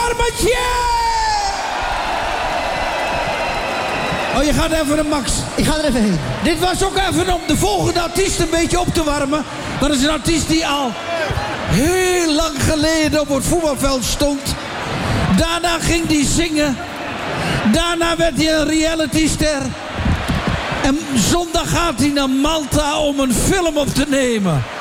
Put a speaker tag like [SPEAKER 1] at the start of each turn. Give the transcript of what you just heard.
[SPEAKER 1] Warmetje! Oh, je gaat even naar Max.
[SPEAKER 2] Ik ga er even heen.
[SPEAKER 1] Dit was ook even om de volgende artiest een beetje op te warmen. Dat is een artiest die al heel lang geleden op het voetbalveld stond. Daarna ging hij zingen. Daarna werd hij een realityster. En zondag gaat hij naar Malta om een film op te nemen.